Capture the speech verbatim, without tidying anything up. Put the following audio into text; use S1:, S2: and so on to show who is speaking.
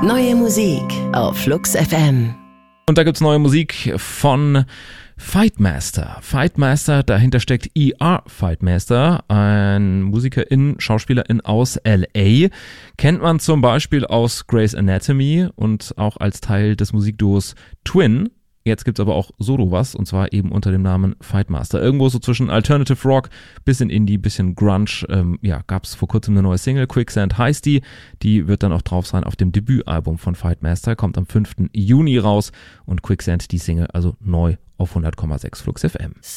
S1: Neue Musik auf Flux F M.
S2: Und da gibt's neue Musik von Fightmaster. Fightmaster, dahinter steckt E R Fightmaster, ein Musikerin, Schauspielerin aus L A. Kennt man zum Beispiel aus Grey's Anatomy und auch als Teil des Musikduos Twin. Jetzt gibt's aber auch solo was, und zwar eben unter dem Namen Fightmaster. Irgendwo so zwischen Alternative Rock, bisschen Indie, bisschen Grunge. Ähm, ja, gab's vor kurzem eine neue Single, Quicksand heißt die. Die wird dann auch drauf sein auf dem Debütalbum von Fightmaster, kommt am fünften Juni raus. Und Quicksand, die Single, also neu auf hundert Komma sechs Flux F M.